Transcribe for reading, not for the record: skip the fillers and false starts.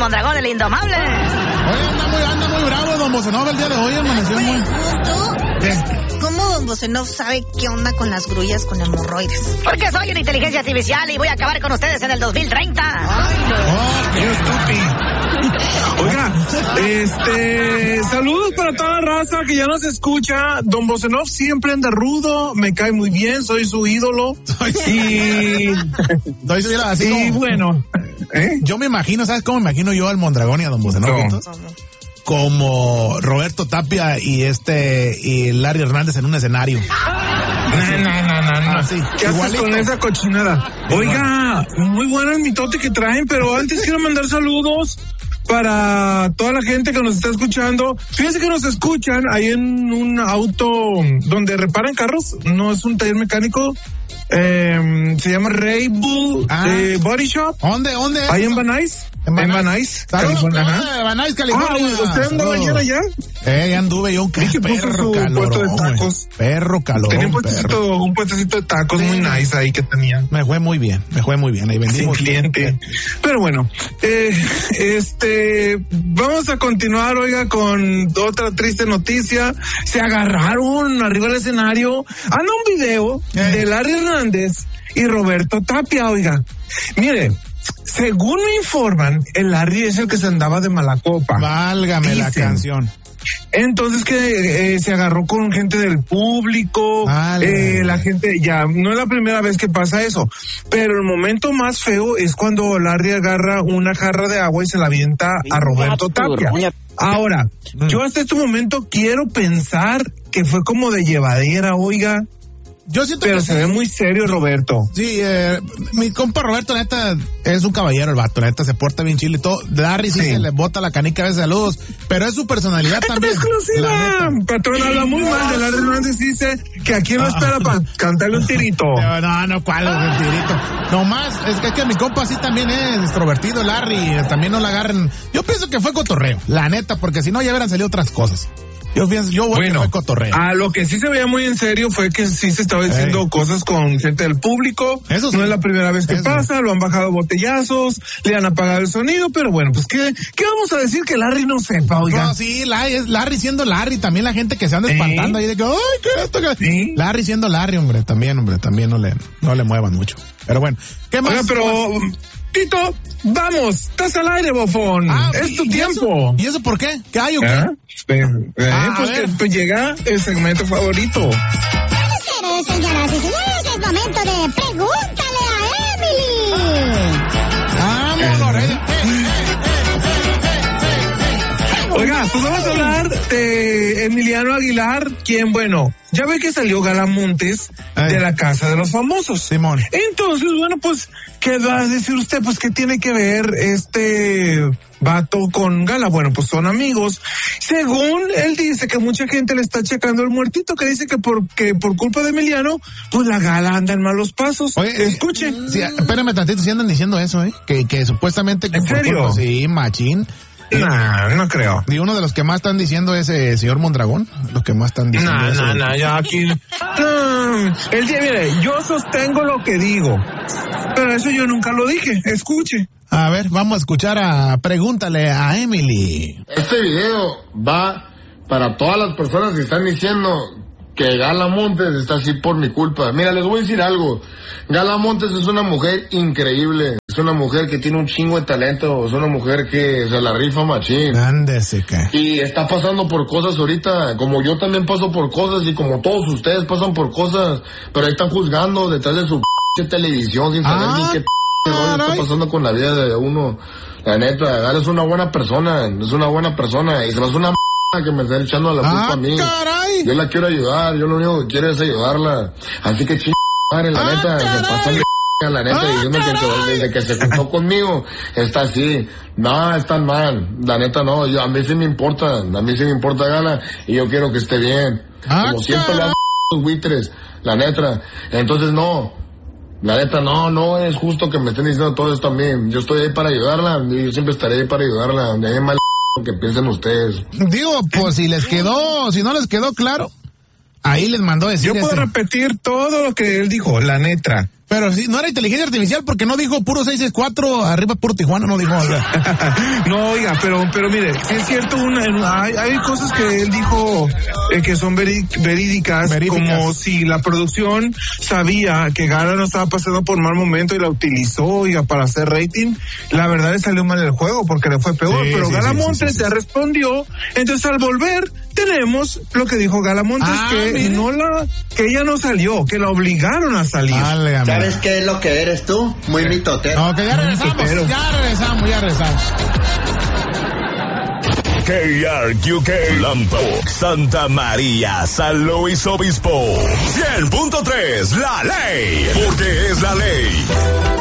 Mondragón, el indomable. Oye, anda muy bravo, don Bocenov, el día de hoy amaneció muy... ¿Cómo don Bocenov sabe qué onda con las grullas con hemorroides? Porque soy una inteligencia artificial y voy a acabar con ustedes en el 2030. Ay, no. Oh, qué estúpido. Oiga, saludos para toda la raza que ya nos escucha. Don Bocenov siempre anda rudo, me cae muy bien, soy su ídolo. Y así y como, bueno, yo me imagino, ¿sabes cómo me imagino yo al Mondragón y a don Bocenov? Como Roberto Tapia y Larry Hernández en un escenario. No. Sí, ¿Qué haces igualito con esa cochinada? Oiga, muy bueno el mitote que traen, pero antes quiero mandar saludos para toda la gente que nos está escuchando. Fíjense que nos escuchan ahí en un auto donde reparan carros, no es un taller mecánico, se llama Ray Bull Body Shop. ¿Dónde? Ahí en Van Nuys. En Van Nuys, California. Van Nuys, California. ¿Usted andaba ayer allá? Ya anduve yo, un perro calor. Tenía un puestecito de tacos muy nice ahí que tenía. Me fue muy bien, ahí vendimos. Sin cliente. Pero bueno, vamos a continuar, oiga, con otra triste noticia. Se agarraron arriba del escenario. Anda un video de Larry Hernández y Roberto Tapia, oiga. Mire, según me informan, el Larry es el que se andaba de mala copa. Válgame la canción. Entonces que se agarró con gente del público, la gente, ya no es la primera vez que pasa eso, pero el momento más feo es cuando Larry agarra una jarra de agua y se la avienta a Roberto Tapia. Ahora, yo hasta este momento quiero pensar que fue como de llevadera, oiga. Yo siento pero se ve muy serio Roberto. Sí, mi compa Roberto, neta, es un caballero el vato, neta, se porta bien chile y todo. Larry sí se le bota la canica a veces, saludos, pero es su personalidad también. ¡Exclusiva! Patrón habla muy mal de Larry Hernández, dice que aquí no espera para cantarle un tirito. No, ¿cuál es el tirito? Nomás, es que mi compa sí también es extrovertido, Larry, también no la agarren. Yo pienso que fue cotorreo, la neta, porque si no ya hubieran salido otras cosas. Yo bueno, fue cotorreo. A lo que sí se veía muy en serio fue que sí se estaba diciendo cosas con gente del público. Eso sí. No es la primera vez que pasa, lo han bajado botellazos, le han apagado el sonido, pero bueno, pues ¿qué vamos a decir que Larry no sepa, oiga? No, sí, Larry siendo Larry, también la gente que se anda espantando ahí de que, ¡ay, qué esto! ¿Sí? Larry siendo Larry, también no le muevan mucho. Pero bueno, ¿qué más? Oiga, pero... Tito, vamos, estás al aire, bofón. Es tu tiempo. ¿Y eso por qué? ¿Qué hay o qué? Pues llega el segmento favorito. Señoras y señores, es momento de Pregúntale a Emily. Oiga, pues vamos a hablar de Emiliano Aguilar, quien, bueno, ya ve que salió Gala Montes de la Casa de los Famosos. Simón. Entonces, bueno, pues, ¿qué va a decir usted? Pues, ¿qué tiene que ver este vato con Gala? Bueno, pues son amigos. Según él dice que mucha gente le está checando el muertito, que dice que por culpa de Emiliano, pues la Gala anda en malos pasos. Oye, escuche. Sí, espérame tantito, si andan diciendo eso, que supuestamente... ¿En serio? Sí, machín. No creo. Y uno de los que más están diciendo es el señor Mondragón. Los que más están diciendo eso. Ya aquí. Mire, yo sostengo lo que digo. Pero eso yo nunca lo dije. Escuche. A ver, vamos a escuchar Pregúntale a Emily. Este video va para todas las personas que están diciendo que Gala Montes está así por mi culpa. Mira, les voy a decir algo. Gala Montes es una mujer increíble. Es una mujer que tiene un chingo de talento. Es una mujer que se la rifa machín. Ándese, ¿qué? Y está pasando por cosas ahorita. Como yo también paso por cosas y como todos ustedes pasan por cosas. Pero ahí están juzgando detrás de su televisión sin saber ni qué rollo está pasando con la vida de uno. La neta, Gala es una buena persona. Es una buena persona. Y se me hace una que me está echando la culpa a mí. Caray. Yo la quiero ayudar, yo lo único que quiero es ayudarla. Así que madre, la neta, se pasan de la neta diciendo que desde que se juntó conmigo está así. No, es tan mal. La neta no, a mí sí me importa Gala y yo quiero que esté bien. Como siempre lo hacen los buitres, la neta. Entonces no. La neta, no es justo que me estén diciendo todo esto a mí. Yo estoy ahí para ayudarla y yo siempre estaré ahí para ayudarla. De ahí mal que piensen ustedes. Digo, pues si no les quedó claro, ahí les mandó decir. Yo puedo repetir todo lo que él dijo, la neta. Pero sí, no era inteligencia artificial porque no dijo puro 664, arriba puro Tijuana, no dijo. O sea. No, oiga, pero mire, sí es cierto, hay cosas que él dijo que son verídicas, como si la producción sabía que Gara no estaba pasando por mal momento y la utilizó, oiga, para hacer rating. La verdad le salió mal el juego porque le fue peor, pero Gala Montes ya respondió. Entonces al volver tenemos lo que dijo Gala Montes, que ella no salió, que la obligaron a salir. ¿Sabes qué es lo que eres tú? Muy mitotero. No, que ya regresamos. KRQK Lampo, Santa María, San Luis Obispo, 100.3, la ley, porque es la ley.